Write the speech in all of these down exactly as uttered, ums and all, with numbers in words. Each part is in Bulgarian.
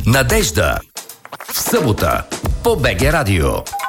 Надежда. В събота по БГ Радио.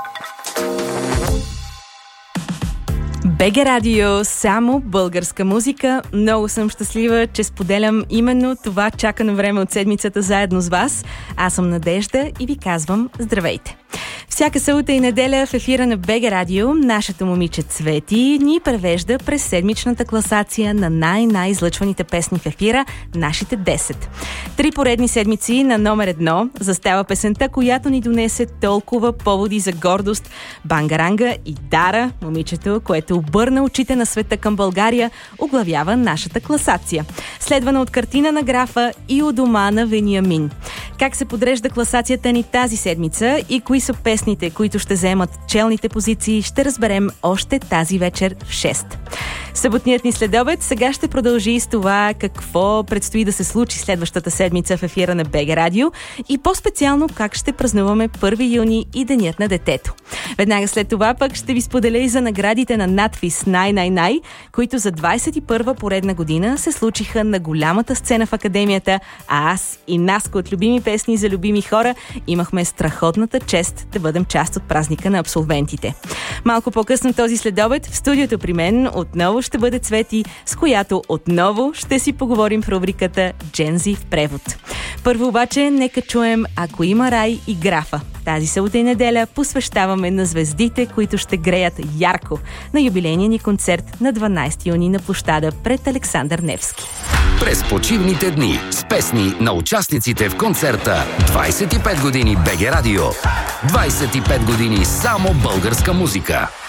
БГ Радио, само българска музика. Много съм щастлива, че споделям именно това чакано време от седмицата заедно с вас. Аз съм Надежда и ви казвам здравейте. Всяка събота и неделя в ефира на БГ Радио нашето момиче Цвети ни превежда през седмичната класация на най-най-излъчваните песни в ефира, нашите десет. Три поредни седмици на номер едно застава песента, която ни донесе толкова поводи за гордост. Бангаранга и Дара, момичето, което обърна очите на света към България, оглавява нашата класация. Следвана от Картина на графа и У дома на Вениамин. Как се подрежда класацията ни тази седмица и кои са песните, които ще заемат челните позиции, ще разберем още тази вечер в шест. Съботният ни следобед сега ще продължи с това какво предстои да се случи следващата седмица в ефира на БГ Радио и по-специално как ще празнуваме първи юни и Денят на детето. Веднага след това пък ще ви споделя и за наградите на надпис Най-най-най, които за двадесет и първа поредна година се случиха на голямата сцена в Академията, а аз и Наско от Любими песни за любими хора имахме страхотната чест да бъдем част от празника на абсолвентите. Малко по-късно този следобед в студиото при мен отново ще бъде Цвети, с която отново ще си поговорим в рубриката Джензи в превод. Първо обаче нека чуем Ако има рай и графа. Тази събота и неделя посвещаваме на звездите, които ще греят ярко на юбилейния ни концерт на дванадесети юни на площада пред Александър Невски. През почивните дни с песни на участниците в концерта двадесет и пет години БГ Радио. двадесет и пет години само българска музика.